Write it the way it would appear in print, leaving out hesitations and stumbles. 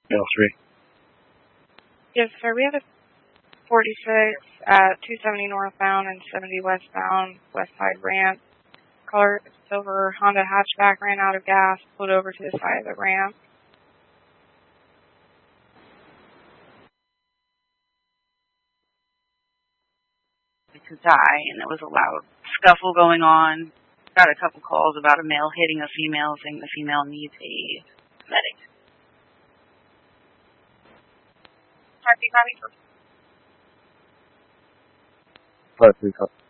L3. Yes, sir. We have a 46 at 270 northbound and 70 westbound, west side ramp. Color silver Honda hatchback, ran out of gas, pulled over to the side of the ramp. To die, and there was a loud scuffle going on. Got a couple calls about a male hitting a female, saying the female needs a medic. Copy, copy. 5-3, copy.